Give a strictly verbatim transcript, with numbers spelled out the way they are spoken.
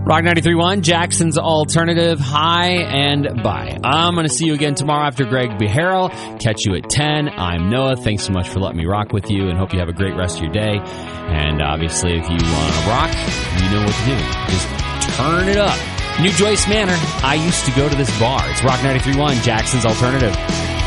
Rock ninety-three point one, Jackson's Alternative. Hi and bye. I'm going to see you again tomorrow after Greg Beharrell. Catch you at ten. I'm Noah. Thanks so much for letting me rock with you, and hope you have a great rest of your day. And obviously, if you want to rock, you know what to do. Just turn it up. New Joyce Manor. I used to go to this bar. It's Rock ninety-three point one, Jackson's Alternative.